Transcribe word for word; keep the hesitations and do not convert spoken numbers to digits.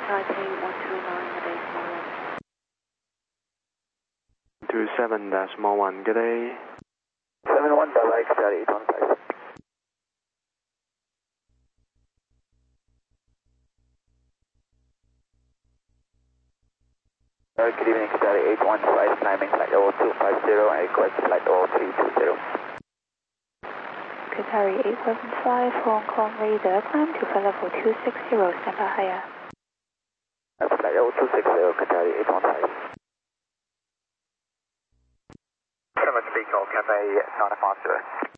two seven decimal one, good day. seven one double X Charlie eight one five. Uh, good evening, Charlie eight one five, climbing flight level two five zero and request flight level three two zero. Qatari eight one five, Hong Kong radar, climb to flight level two six zero, stand by higher. Uh, flight level two six zero, Qatari eight one five. Seven speak call, Cafe Nine Foster.